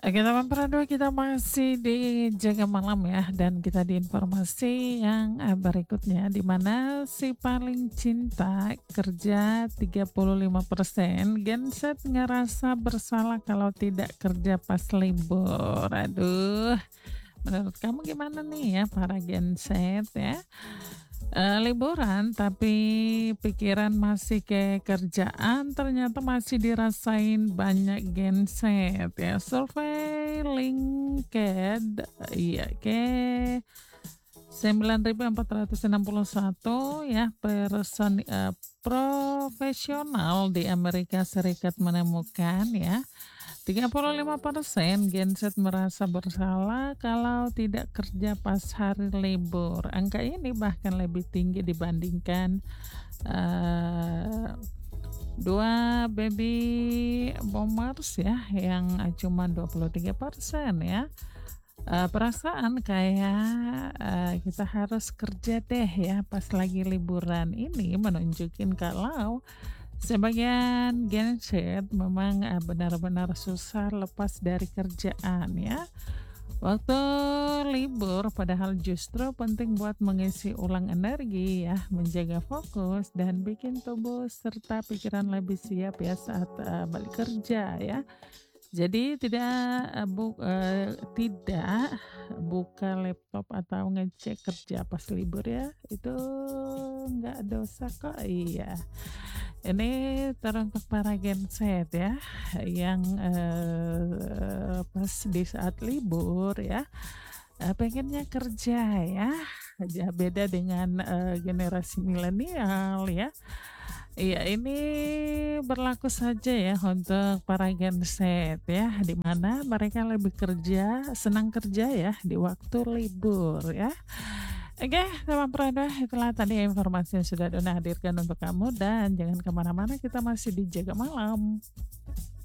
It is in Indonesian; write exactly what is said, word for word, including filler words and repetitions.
Oke, teman peraduan kita masih di Jaga Malam ya, dan kita di informasi yang eh, berikutnya di mana si paling cinta kerja tiga puluh lima persen, Genset ngerasa bersalah kalau tidak kerja pas libur. Aduh, menurut kamu gimana nih ya para Genset ya? Eee, liburan tapi pikiran masih ke kerjaan, ternyata masih dirasain banyak genset ya. Survei LinkedIn iya ke sembilan ribu empat ratus enam puluh satu ya person eee, profesional di Amerika Serikat menemukan ya, tiga puluh lima persen genset merasa bersalah kalau tidak kerja pas hari libur. Angka ini bahkan lebih tinggi dibandingkan, eee, dua baby boomers ya, yang eh, cuma dua puluh tiga persen ya. Eee, perasaan kayak, eee, kita harus kerja deh ya pas lagi liburan ini menunjukin kalau sebagian genset memang, eee, benar-benar susah lepas dari kerjaan ya. Waktu libur padahal justru penting buat mengisi ulang energi ya, menjaga fokus dan bikin tubuh serta pikiran lebih siap ya saat, eee, balik kerja ya. Jadi tidak, eee, bu eee, tidak buka laptop atau ngecek kerja pas libur ya, itu nggak dosa kok, iya. Ini teruntuk para genset ya, yang, eee, pas di saat libur ya, eee, pengennya kerja ya, ja beda dengan, eee, generasi milenial ya. Iya, ini berlaku saja ya untuk para genset ya, di mana mereka lebih kerja senang kerja ya di waktu libur ya. Oke, teman Prada, itulah tadi informasi yang sudah Dona hadirkan untuk kamu dan jangan kemana-mana, kita masih di Jaga Malam.